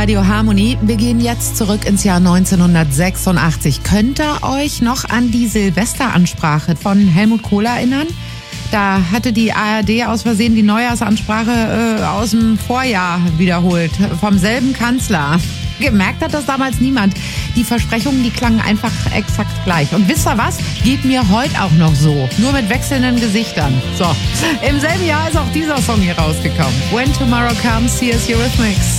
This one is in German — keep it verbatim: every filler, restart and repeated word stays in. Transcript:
Radio Harmony. Wir gehen jetzt zurück ins Jahr neunzehnhundertsechsundachtzig. Könnt ihr euch noch an die Silvesteransprache von Helmut Kohl erinnern? Da hatte die A R D aus Versehen die Neujahrsansprache äh, aus dem Vorjahr wiederholt, vom selben Kanzler. Gemerkt hat das damals niemand. Die Versprechungen, die klangen einfach exakt gleich. Und wisst ihr was? Geht mir heute auch noch so. Nur mit wechselnden Gesichtern. So, im selben Jahr ist auch dieser Song hier rausgekommen. When Tomorrow Comes, here's Eurythmics.